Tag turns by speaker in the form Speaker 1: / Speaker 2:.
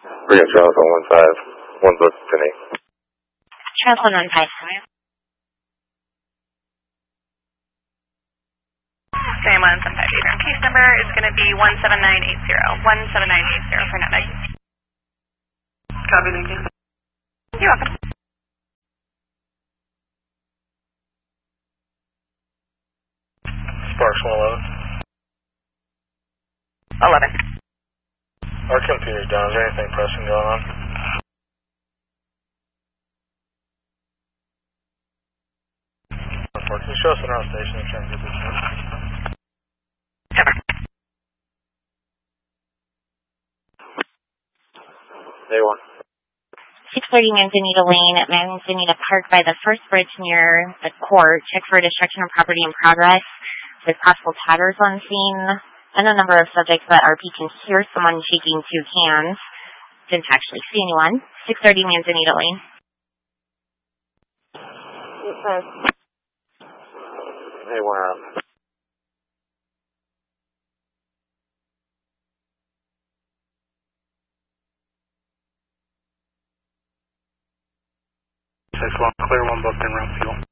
Speaker 1: Bring it Charles 115, one book to me.
Speaker 2: Charles 115.
Speaker 3: Same 175. Case number is going to be 17980. 17980 for NetNeg.
Speaker 4: Copy, thank you.
Speaker 3: You're welcome.
Speaker 5: Sparks 111.
Speaker 3: 11.
Speaker 5: Our computer's down. Is there anything pressing going on? Can you show us an out station and try and get this in?
Speaker 1: A1.
Speaker 2: 630 Manzanita Lane at Manzanita Park by the first bridge near the court. Check for destruction of property in progress with possible tatters on scene and a number of subjects, but RP can hear someone shaking two cans. Didn't actually see anyone. 630 Manzanita Lane.
Speaker 1: A1 out.
Speaker 5: Clear one booked in room fuel.